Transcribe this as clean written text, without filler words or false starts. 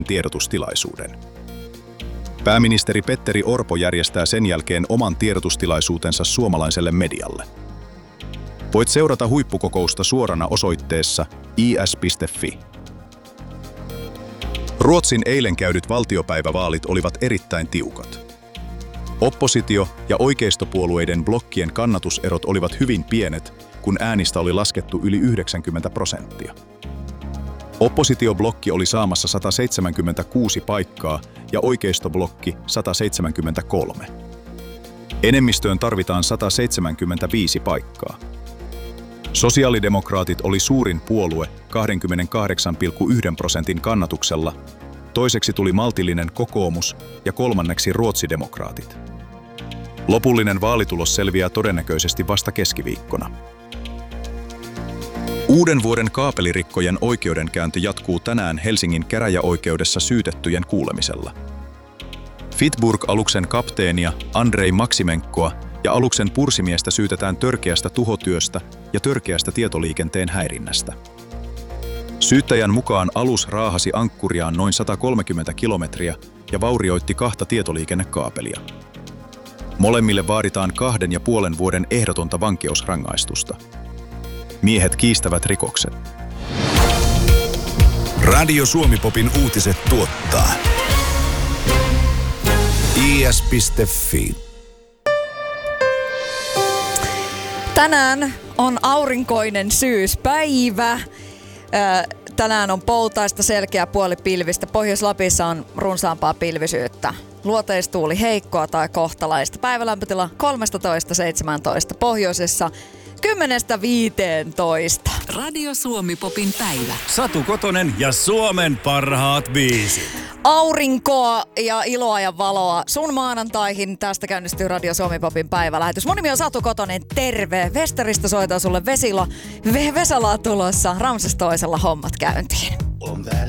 tiedotustilaisuuden. Pääministeri Petteri Orpo järjestää sen jälkeen oman tiedotustilaisuutensa suomalaiselle medialle. Voit seurata huippukokousta suorana osoitteessa is.fi. Ruotsin eilen käydyt valtiopäivävaalit olivat erittäin tiukat. Oppositio- ja oikeistopuolueiden blokkien kannatuserot olivat hyvin pienet, kun äänistä oli laskettu yli 90%. Oppositioblokki oli saamassa 176 paikkaa ja oikeistoblokki 173. Enemmistöön tarvitaan 175 paikkaa. Sosiaalidemokraatit oli suurin puolue 28,1% kannatuksella, toiseksi tuli maltillinen kokoomus ja kolmanneksi ruotsidemokraatit. Lopullinen vaalitulos selviää todennäköisesti vasta keskiviikkona. Uuden vuoden kaapelirikkojen oikeudenkäynti jatkuu tänään Helsingin käräjäoikeudessa syytettyjen kuulemisella. Fitburg-aluksen kapteenia Andrei Maksimenkoa ja aluksen pursimiestä syytetään törkeästä tuhotyöstä ja törkeästä tietoliikenteen häirinnästä. Syyttäjän mukaan alus raahasi ankkuriaan noin 130 kilometriä ja vaurioitti 2 tietoliikennekaapelia. Molemmille vaaditaan 2,5 vuoden ehdotonta vankeusrangaistusta. Miehet kiistävät rikoksen. Radio Suomi-popin uutiset tuottaa is.fi. Tänään on aurinkoinen syyspäivä. Tänään on poutaista, selkeä puolipilvistä. Pohjois-Lapissa on runsaampaa pilvisyyttä. Luoteistuuli heikkoa tai kohtalaista. Päivälämpötila 13-17. Pohjoisessa 10-15. Radio Suomi-popin päivä. Satu Kotonen ja Suomen parhaat biisit. Aurinkoa ja iloa ja valoa sun maanantaihin. Tästä käynnistyy Radio Suomi-popin päivälähetys. Mun nimi on Satu Kotonen, terve. Vesteristä soitaa sulle Vesalaa tulossa. Ramses toisella hommat käyntiin. On väliä